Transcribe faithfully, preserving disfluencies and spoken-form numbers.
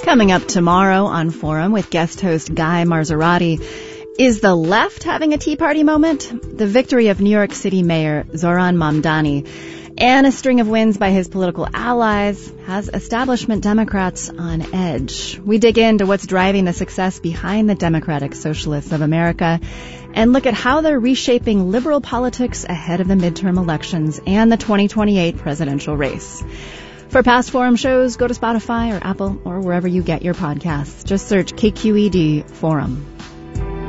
Coming up tomorrow on Forum with guest host Guy Marzorati, is the left having a Tea Party moment? The victory of New York City Mayor Zoran Mamdani and a string of wins by his political allies has establishment Democrats on edge. We dig into what's driving the success behind the Democratic Socialists of America and look at how they're reshaping liberal politics ahead of the midterm elections and the twenty twenty-eight presidential race. For past Forum shows, go to Spotify or Apple or wherever you get your podcasts. Just search K Q E D Forum.